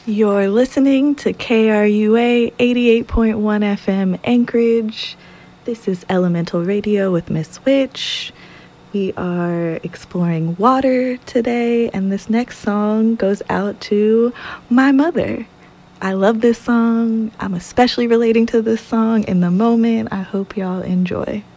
You're listening to KRUA 88.1 FM Anchorage. This is Elemental Radio with Miss Witch. We are exploring water today, and this next song goes out to my mother. I love this song. I'm especially relating to this song in the moment. I hope y'all enjoy.